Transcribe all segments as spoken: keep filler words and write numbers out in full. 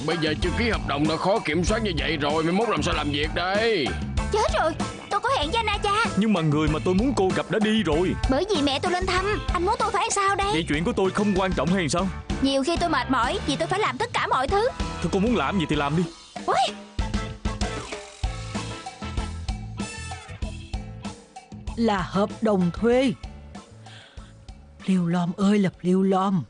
Bây giờ chưa ký hợp đồng đã khó kiểm soát như vậy rồi, mai mốt làm sao làm việc đây? Chết rồi, tôi có hẹn với anh A Cha. Nhưng mà người mà tôi muốn cô gặp đã đi rồi. Bởi vì mẹ tôi lên thăm. Anh muốn tôi phải làm sao đây? Vậy chuyện của tôi không quan trọng hay sao? Nhiều khi tôi mệt mỏi vì tôi phải làm tất cả mọi thứ. Thôi cô muốn làm gì thì làm đi. Ôi, Là hợp đồng thuê. Liêu lom ơi là liêu lom.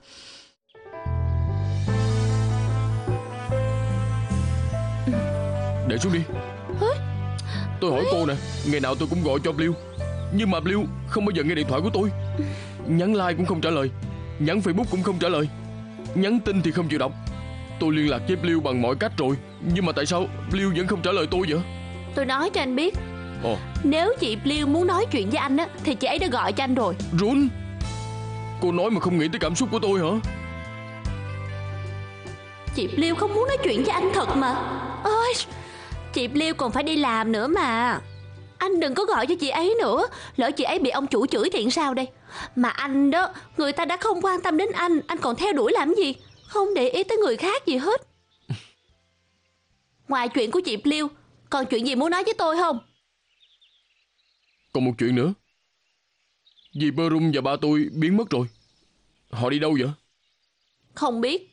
Để xuống đi. Tôi hỏi cô nè, ngày nào tôi cũng gọi cho Blue, nhưng mà Blue không bao giờ nghe điện thoại của tôi. Nhắn like cũng không trả lời, nhắn Facebook cũng không trả lời, nhắn tin thì không chịu đọc. Tôi liên lạc với Blue bằng mọi cách rồi, nhưng mà tại sao Blue vẫn không trả lời tôi vậy? Tôi nói cho anh biết. Ồ. Nếu chị Blue muốn nói chuyện với anh á, thì chị ấy đã gọi cho anh rồi. Run, cô nói mà không nghĩ tới cảm xúc của tôi hả? Chị Blue không muốn nói chuyện với anh thật mà. Ôi, chị Blue còn phải đi làm nữa mà. Anh đừng có gọi cho chị ấy nữa. Lỡ chị ấy bị ông chủ chửi thì sao đây? Mà anh đó, người ta đã không quan tâm đến anh, anh còn theo đuổi làm gì? Không để ý tới người khác gì hết. Ngoài chuyện của chị Blue, còn chuyện gì muốn nói với tôi không? Còn một chuyện nữa. Dì Perum và ba tôi biến mất rồi. Họ đi đâu vậy? Không biết.